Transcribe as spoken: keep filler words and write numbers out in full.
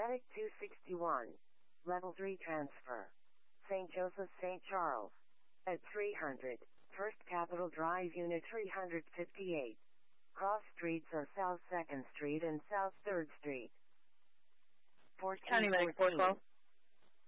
Attic two sixty-one. Level three transfer. Saint Joseph, Saint Charles. At three hundred. First Capitol Drive, Unit three fifty-eight. Cross streets are South second Street and South third Street. County Medic four twelve.